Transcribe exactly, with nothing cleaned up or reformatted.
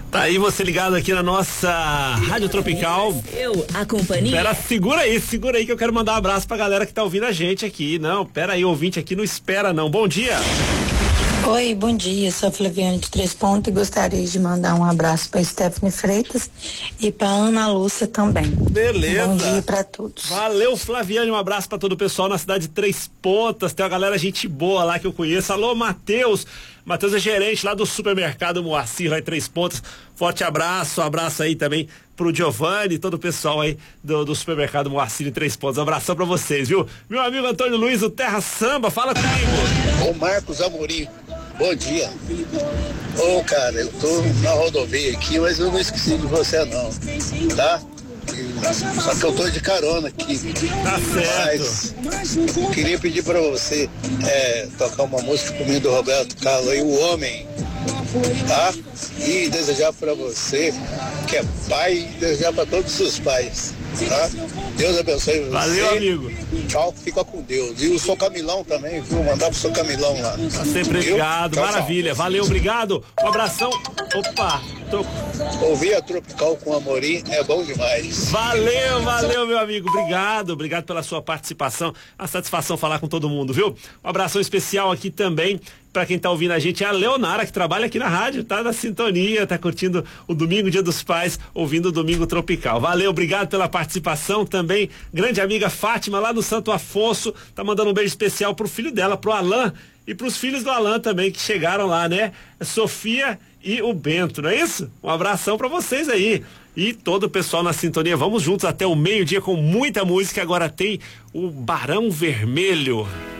Tá aí você ligado aqui na nossa Rádio Tropical. Eu, a companhia. Pera, segura aí, segura aí que eu quero mandar um abraço pra galera que tá ouvindo a gente aqui. Não, pera aí, ouvinte aqui não espera não. Bom dia. Oi, bom dia, sou a Flaviane de Três Pontos e gostaria de mandar um abraço para Stephanie Freitas e para Ana Lúcia também. Beleza. Bom dia para todos. Valeu, Flaviane, um abraço para todo o pessoal na cidade de Três Pontas, tem uma galera gente boa lá que eu conheço. Alô, Matheus, Matheus é gerente lá do supermercado Moacir, lá em Três Pontas. Forte abraço, um abraço aí também pro Giovanni e todo o pessoal aí do, do supermercado Moacir em Três Pontos. Um abração pra vocês, viu? Meu amigo Antônio Luiz, o Terra Samba, fala comigo. Ô Marcos Amorim, bom dia. Ô cara, eu tô na rodovia aqui, mas eu não esqueci de você não, tá? Só que eu tô de carona aqui. Tá certo. Mas queria pedir pra você é, tocar uma música comigo do Roberto Carlos aí, O Homem, tá? E desejar pra você, que é pai, desejar pra todos os pais, tá? Deus abençoe você. Valeu, amigo. Tchau, fica com Deus. E o seu Camilão também, viu? Mandar pro seu Camilão lá. Tá sempre ligado, tchau, maravilha. Tchau. Valeu, obrigado. Um abração. Opa, tô... Ouvir a Tropical com Amorim é bom demais. Valeu, valeu, meu amigo. Obrigado, obrigado pela sua participação. A satisfação falar com todo mundo, viu? Um abração especial aqui também pra quem tá ouvindo a gente, é a Leonara, que trabalha aqui na rádio, tá na sintonia, tá curtindo o domingo, Dia dos Pais, ouvindo o Domingo Tropical. Valeu, obrigado pela participação também. Grande amiga Fátima, lá no Santo Afonso, tá mandando um beijo especial pro filho dela, pro Alan, e pros filhos do Alan também, que chegaram lá, né? Sofia e o Bento, não é isso? Um abração pra vocês aí. E todo o pessoal na sintonia, vamos juntos até o meio-dia com muita música. Agora tem o Barão Vermelho.